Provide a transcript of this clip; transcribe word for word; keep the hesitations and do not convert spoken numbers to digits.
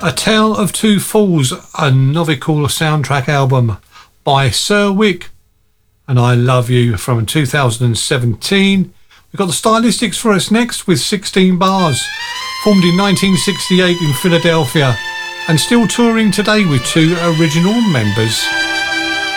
A Tale of Two Fools, a Novicool soundtrack album by Sir Wick, and I Love You from two thousand seventeen. We've got the Stylistics for us next with sixteen Bars, formed in nineteen sixty-eight in Philadelphia and still touring today with two original members.